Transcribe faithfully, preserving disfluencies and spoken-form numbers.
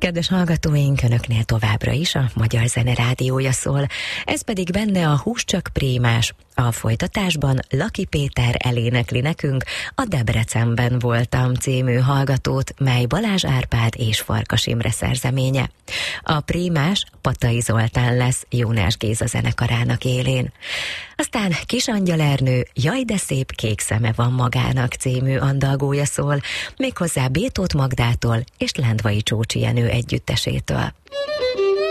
Kedves hallgatóink, önöknél továbbra is a Magyar Zene Rádiója szól, ez pedig benne a Hús csak prémás. A folytatásban Laki Péter elénekli nekünk a Debrecenben voltam című hallgatót, mely Balázs Árpád és Farkas Imre szerzeménye. A prémás Patay Zoltán lesz Jónás Géza zenekarának élén. Aztán Kis Angyal Ernő Jaj de szép kék szeme van magának című andalgója szól, méghozzá Bétót Magdától és Lendvai Csócsi Jenő együttesétől.